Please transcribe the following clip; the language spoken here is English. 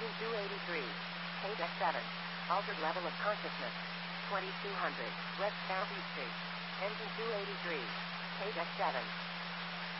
Engine 283. KDEC 7. Altered level of consciousness. 2200. West Southeast Street. Engine 283. KDEC 7.